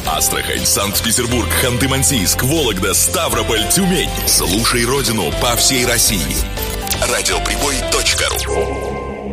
Астрахань, Санкт-Петербург, Ханты-Мансийск, Вологда, Ставрополь, Тюмень. Слушай родину по всей России. Радиоприбой.ру.